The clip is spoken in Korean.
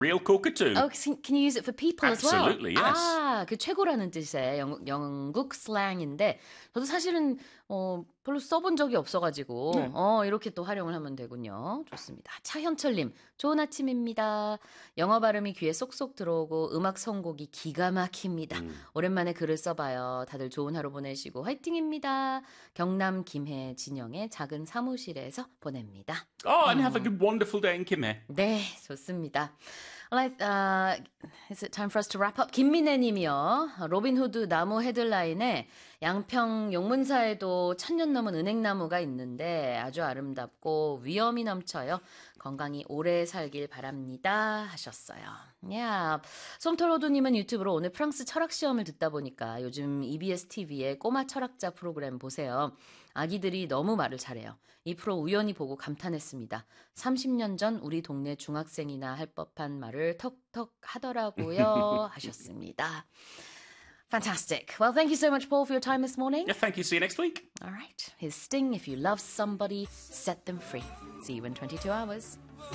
Real cockatoo. Oh, can you use it for people as well? Absolutely, yes. 아, 그 최고라는 뜻의 영국 슬랭인데 저도 사실은 별로 써본 적이 없어가지고 이렇게 또 활용을 하면 되군요. 좋습니다. 차현철님, 좋은 아침입니다. 영어 발음이 귀에 쏙쏙 들어오고 음악 선곡이 기가 막힙니다. 오랜만에 글을 써봐요. 다들 좋은 하루 보내시고 화이팅입니다. 경남 김해 진영의 작은 사무실에서 보냅니다. Oh, and have a good, wonderful day in Kimhe. 네, 좋습니다. Is it time for us to wrap up? 김민혜 님이요. 로빈후드 나무 헤드라인에 양평 용문사에도 1000년 넘은 은행나무가 있는데 아주 아름답고 위엄이 넘쳐요. 건강히 오래 살길 바랍니다. 하셨어요. Yeah. 솜털호두님은 유튜브로 오늘 프랑스 철학 시험을 듣다 보니까 요즘 EBS TV의 꼬마 철학자 프로그램 보세요. 아기들이 너무 말을 잘해요. 이 프로 우연히 보고 감탄했습니다. 30년 전 우리 동네 중학생이나 할 법한 말을 턱턱 하더라고요. 하셨습니다. Fantastic. Well, thank you so much, Paul, for your time this morning. Yeah, thank you. See you next week. All right. Here's Sting. If you love somebody, set them free. See you in 22 hours.